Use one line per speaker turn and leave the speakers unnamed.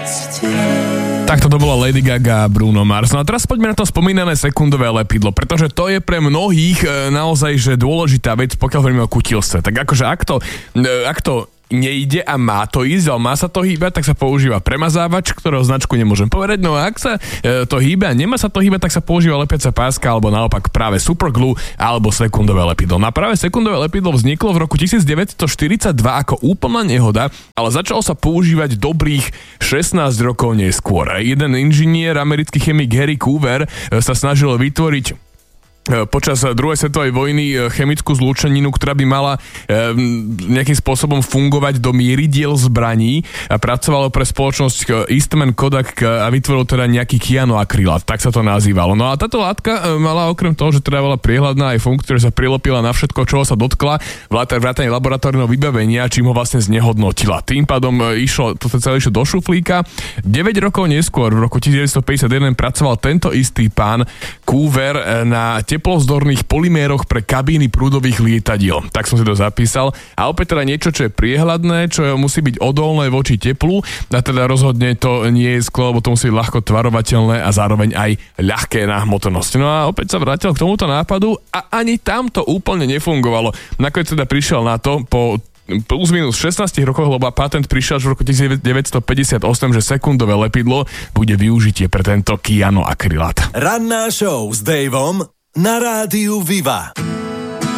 Takto to bola Lady Gaga a Bruno Mars. No a teraz poďme na to spomínané sekundové lepidlo, pretože to je pre mnohých naozaj že dôležitá vec, pokiaľ hovoríme o kutilstve. Tak akože ak to nejde a má to ísť, ale má sa to hýbať, tak sa používa premazávač, ktorého značku nemôžem povedať. No a ak sa to hýbe a nemá sa to hýbať, tak sa používa lepiaca páska alebo naopak práve superglue alebo sekundové lepidlo. Na práve sekundové lepidlo vzniklo v roku 1942 ako úplná nehoda, ale začalo sa používať dobrých 16 rokov neskôr. Jeden inžinier, americký chemik Harry Coover, sa snažil vytvoriť počas druhej svetovej vojny chemickú zlúčeninu, ktorá by mala nejakým spôsobom fungovať do mieridiel zbraní a pracovalo pre spoločnosť Eastman Kodak a vytvoril teda nejaký kyanoakrylát, tak sa to nazývalo. No a táto látka mala okrem toho, že teda bola priehľadná aj funkcia, že sa prilopila na všetko, čoho sa dotkla, vrátane laboratórneho vybavenia, čím ho vlastne znehodnotila. Tým pádom toto celé išlo do šuflíka. 9 rokov neskôr, v roku 1951, pracoval tento istý pán Coover na teplovzdorných polyméroch pre kabíny prúdových lietadiel. Tak som si to zapísal. A opäť teda niečo, čo je priehľadné, čo musí byť odolné voči teplu, a teda rozhodne to nie je sklo, lebo to musí byť ľahko tvarovateľné a zároveň aj ľahké na hmotnosť. No a opäť sa vrátil k tomuto nápadu a ani tam to úplne nefungovalo. Nakoniec teda prišiel na to po plus minus 16 rokoch, lebo patent prišiel v roku 1958, že sekundové lepidlo bude využitie pre tento kyanoakrylát.
Ranná show s Davom na rádiu Viva.